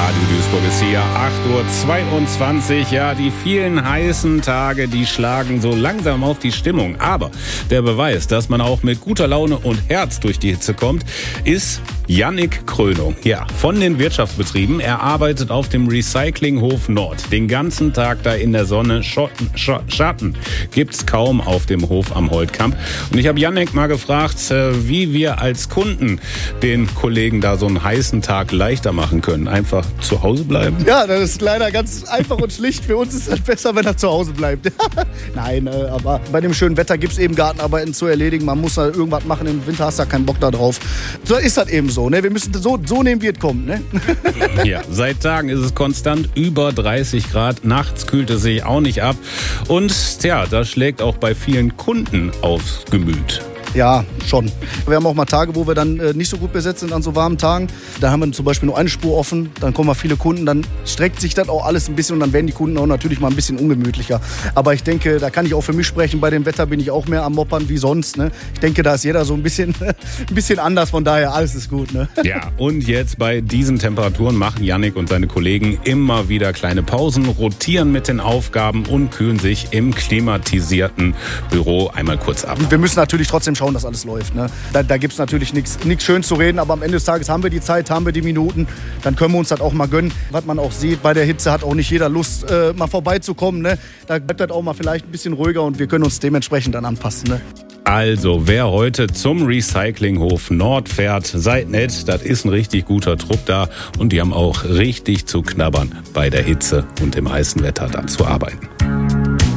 Radio Duisburg ist hier, 8:22 Uhr. Ja, die vielen heißen Tage, die schlagen so langsam auf die Stimmung. Aber der Beweis, dass man auch mit guter Laune und Herz durch die Hitze kommt, ist Yannick Krönung. Ja, von den Wirtschaftsbetrieben. Er arbeitet auf dem Recyclinghof Nord. Den ganzen Tag da in der Sonne. Schatten gibt's kaum auf dem Hof am Holtkamp. Und ich habe Yannick mal gefragt, wie wir als Kunden den Kollegen da so einen heißen Tag leichter machen können. Einfach zu Hause bleiben? Ja, das ist leider ganz einfach und schlicht. Für uns ist es besser, wenn er zu Hause bleibt. Nein, aber bei dem schönen Wetter gibt es eben Gartenarbeiten zu erledigen. Man muss da irgendwas machen. Im Winter hast du da keinen Bock da drauf. So ist das eben so. Ne? Wir müssen so nehmen, wie es kommt. Ne? Ja, seit Tagen ist es konstant über 30 Grad. Nachts kühlt es sich auch nicht ab. Und tja, das schlägt auch bei vielen Kunden aufs Gemüt. Ja, schon. Wir haben auch mal Tage, wo wir dann nicht so gut besetzt sind an so warmen Tagen. Da haben wir zum Beispiel nur eine Spur offen, dann kommen mal viele Kunden, dann streckt sich das auch alles ein bisschen und dann werden die Kunden auch natürlich mal ein bisschen ungemütlicher. Aber ich denke, da kann ich auch für mich sprechen, bei dem Wetter bin ich auch mehr am Moppern wie sonst. Ne? Ich denke, da ist jeder so ein bisschen anders, von daher alles ist gut. Ne? Ja, und jetzt bei diesen Temperaturen machen Yannick und seine Kollegen immer wieder kleine Pausen, rotieren mit den Aufgaben und kühlen sich im klimatisierten Büro einmal kurz ab. Wir müssen natürlich trotzdem schauen, dass alles läuft. Ne? Da gibt es natürlich nichts schön zu reden, aber am Ende des Tages haben wir die Zeit, haben wir die Minuten, dann können wir uns das auch mal gönnen. Was man auch sieht, bei der Hitze hat auch nicht jeder Lust, mal vorbeizukommen. Ne? Da bleibt das auch mal vielleicht ein bisschen ruhiger und wir können uns dementsprechend dann anpassen. Ne? Also, wer heute zum Recyclinghof Nord fährt, seid nett, das ist ein richtig guter Trupp da und die haben auch richtig zu knabbern, bei der Hitze und im heißen Wetter dann zu arbeiten.